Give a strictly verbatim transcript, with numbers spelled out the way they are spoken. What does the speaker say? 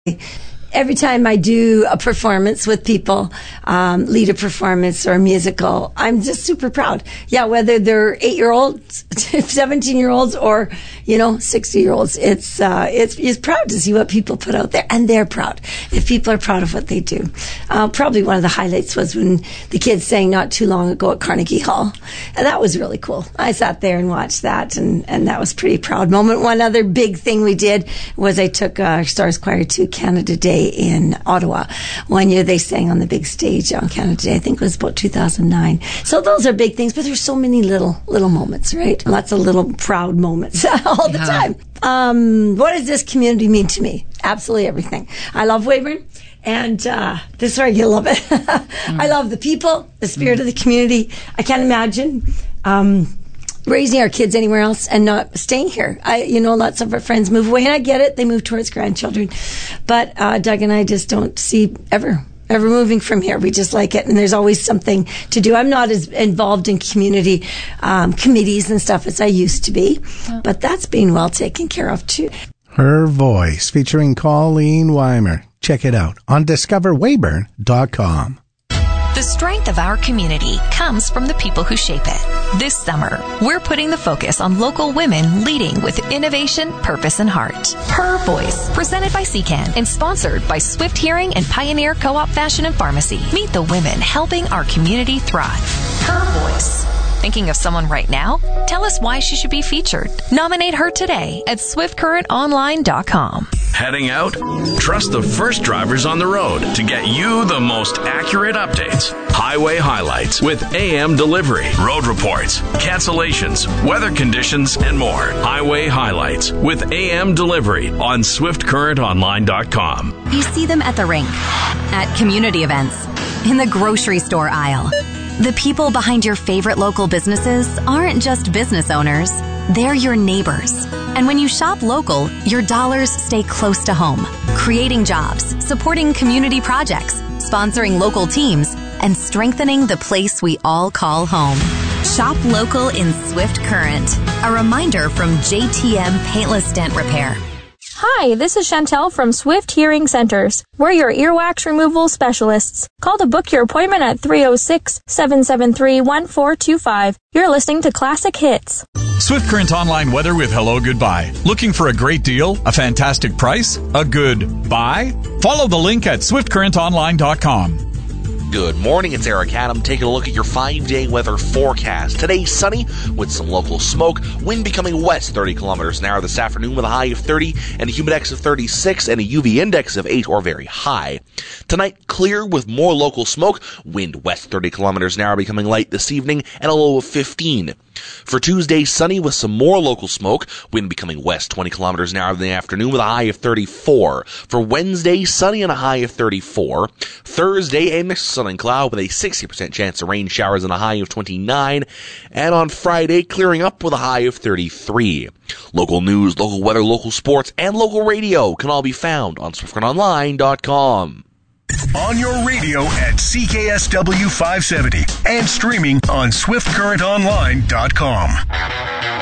Every time I do a performance with people, um, lead a performance or a musical, I'm just super proud. Yeah, whether they're eight-year-olds, seventeen-year-olds, or, you know, sixty-year-olds, it's, uh, it's, it's proud to see what people put out there, and they're proud. If people are proud of what they do. Uh, probably one of the highlights was when the kids sang not too long ago at Carnegie Hall, and that was really cool. I sat there and watched that, and, and that was a pretty proud moment. One other big thing we did was I took uh, Stars Choir to Canada Day in Ottawa. One year they sang on the big stage on Canada Day. I think it was about two thousand nine. So those are big things, but there's so many little little moments, right? Lots of little proud moments all the yeah. time. Um, what does this community mean to me? Absolutely everything. I love Weyburn, and uh, this is where I get a little bit. mm. I love the people, the spirit mm. of the community. I can't imagine um, raising our kids anywhere else and not staying here. I, you know, lots of our friends move away, and I get it. They move towards grandchildren. But uh, Doug and I just don't see ever, ever moving from here. We just like it, and there's always something to do. I'm not as involved in community um, committees and stuff as I used to be, yeah. but that's being well taken care of, too. Her Voice, featuring Colleen Weimer. Check it out on discover weyburn dot com. The strength of our community comes from the people who shape it. This summer, we're putting the focus on local women leading with innovation, purpose, and heart. Her Voice, presented by C CAN and sponsored by Swift Hearing and Pioneer Co-op Fashion and Pharmacy. Meet the women helping our community thrive. Her Voice. Thinking of someone right now? Tell us why she should be featured. Nominate her today at swift current online dot com. Heading out? Trust the first drivers on the road to get you the most accurate updates. Highway highlights with A M delivery, road reports, cancellations, weather conditions, and more. Highway highlights with A M delivery on swift current online dot com. You see them at the rink, at community events, in the grocery store aisle. The people behind your favorite local businesses aren't just business owners. They're your neighbors. And when you shop local, your dollars stay close to home, creating jobs, supporting community projects, sponsoring local teams, and strengthening the place we all call home. Shop local in Swift Current. A reminder from J T M Paintless Dent Repair. Hi, this is Chantel from Swift Hearing Centers. We're your earwax removal specialists. Call to book your appointment at three oh six, seven seven three, one four two five. You're listening to Classic Hits. Swift Current Online Weather with Hello Goodbye. Looking for a great deal? A fantastic price? A good buy? Follow the link at swift current online dot com. Good morning, it's Eric Adam taking a look at your five-day weather forecast. Today, sunny with some local smoke, wind becoming west thirty kilometers an hour this afternoon with a high of thirty and a humidex of thirty-six and a U V index of eight or very high. Tonight, clear with more local smoke, wind west thirty kilometers an hour becoming light this evening and a low of fifteen. For Tuesday, sunny with some more local smoke, wind becoming west twenty kilometers an hour in the afternoon with a high of thirty-four. For Wednesday, sunny and a high of thirty-four. Thursday, a mix of sun and cloud with a sixty percent chance of rain showers and a high of twenty-nine. And on Friday, clearing up with a high of thirty-three. Local news, local weather, local sports, and local radio can all be found on swift current online dot com. On your radio at C K S W five seventy and streaming on swift current online dot com.